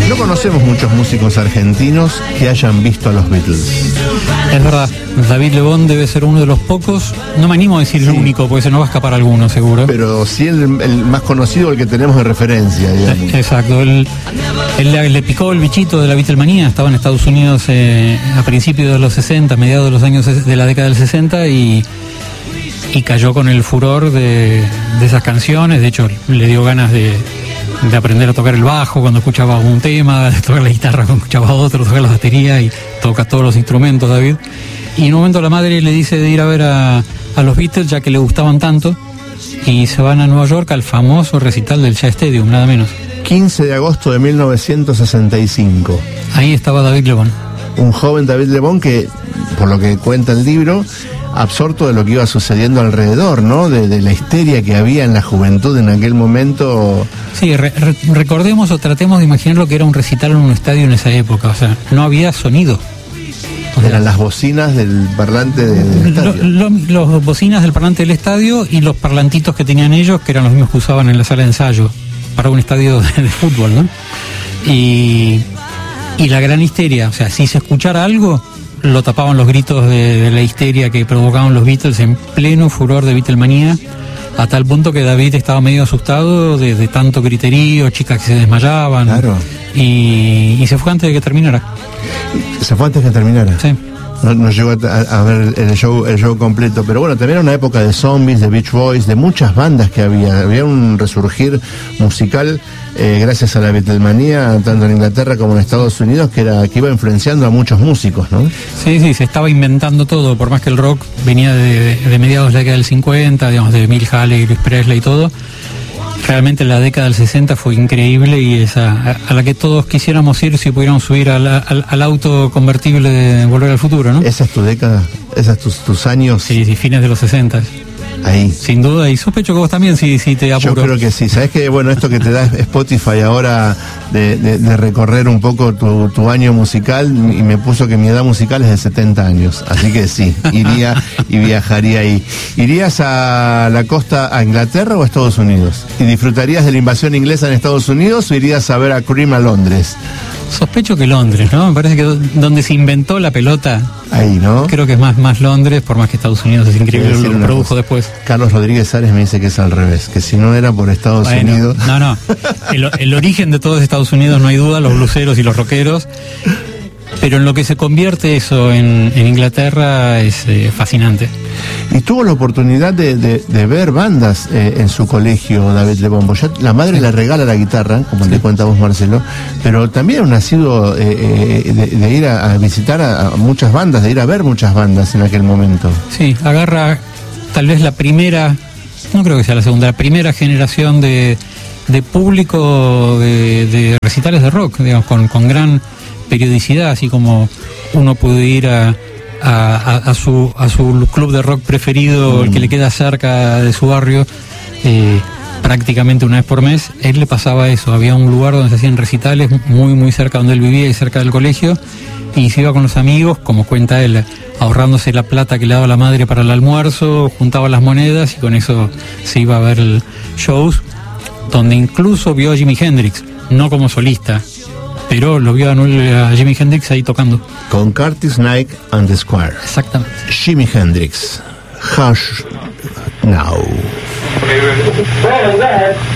No conocemos muchos músicos argentinos que hayan visto a los Beatles. Es verdad, David Lebón debe ser uno de los pocos, no me animo a decir el único, porque se nos va a escapar alguno seguro. Pero sí el más conocido, el que tenemos de referencia, digamos. Exacto, él le picó el bichito de la Beatlemanía, estaba en Estados Unidos a principios de los 60, mediados de los años de la década del 60 y cayó con el furor de esas canciones. De hecho le dio ganas de aprender a tocar el bajo cuando escuchaba un tema, de tocar la guitarra cuando escuchaba otro, tocar la batería, y toca todos los instrumentos, David. Y en un momento la madre le dice de ir a ver a los Beatles, ya que le gustaban tanto, y se van a Nueva York al famoso recital del Shea Stadium, nada menos. 15 de agosto de 1965. Ahí estaba David Lebón. Un joven David Lebón que, por lo que cuenta el libro, absorto de lo que iba sucediendo alrededor, ¿no? De la histeria que había en la juventud en aquel momento. Sí, recordemos o tratemos de imaginar lo que era un recital en un estadio en esa época. O sea, no había sonido. Eran las bocinas del parlante del estadio. Los bocinas del parlante del estadio y los parlantitos que tenían ellos, que eran los mismos que usaban en la sala de ensayo para un estadio de fútbol, ¿no? Y la gran histeria. O sea, si se escuchara algo, lo tapaban los gritos de la histeria que provocaban los Beatles en pleno furor de Beatlemanía, a tal punto que David estaba medio asustado de tanto griterío, chicas que se desmayaban. Claro. Y se fue antes de que terminara. ¿Se fue antes de que terminara? Sí. No llegó a ver el show completo, pero bueno, también era una época de Zombies, de Beach Boys, de muchas bandas que había un resurgir musical gracias a la Beatlemanía, tanto en Inglaterra como en Estados Unidos, que iba influenciando a muchos músicos, ¿no? Sí, se estaba inventando todo, por más que el rock venía de mediados de la década del 50, digamos, de Bill Haley, Elvis Presley y todo. Realmente la década del 60 fue increíble y esa a la que todos quisiéramos ir si pudiéramos subir al auto convertible de Volver al Futuro, ¿no? ¿Esa es tu década? ¿Esos tus años? Sí, fines de los 60. Ahí. Sin duda, y sospecho que vos también, si te apuro. Yo creo que sí. Sabés que, bueno, esto que te da Spotify ahora de recorrer un poco tu año musical, y me puso que mi edad musical es de 70 años. Así que sí, iría y viajaría ahí. ¿Irías a la costa, a Inglaterra o a Estados Unidos? ¿Y disfrutarías de la invasión inglesa en Estados Unidos o irías a ver a Cream a Londres? Sospecho que Londres, ¿no? Me parece que donde se inventó la pelota, ahí, ¿no? Creo que es más Londres, por más que Estados Unidos es increíble, lo produjo después. Carlos Rodríguez Ares me dice que es al revés, que si no era por Estados Unidos... No. El origen de todo es Estados Unidos, no hay duda, los bluseros y los rockeros. Pero en lo que se convierte eso en Inglaterra es fascinante. Y tuvo la oportunidad de ver bandas en su colegio, David Lebón. Ya la madre le regala la guitarra, como le cuenta vos, Marcelo, pero también un nacido de ir a visitar a muchas bandas, de ir a ver muchas bandas en aquel momento. Sí, agarra tal vez la primera, no creo que sea la segunda, la primera generación de público de recitales de rock, digamos, con gran periodicidad, así como uno puede ir a su club de rock preferido, el que le queda cerca de su barrio, prácticamente una vez por mes. Él le pasaba eso, había un lugar donde se hacían recitales muy cerca donde él vivía y cerca del colegio, y se iba con los amigos, como cuenta él, ahorrándose la plata que le daba la madre para el almuerzo, juntaba las monedas y con eso se iba a ver shows, donde incluso vio a Jimi Hendrix, no como solista, pero lo vio a Jimi Hendrix ahí tocando. Con Curtis Knight and the Squire. Exactamente. Jimi Hendrix. Hush Now.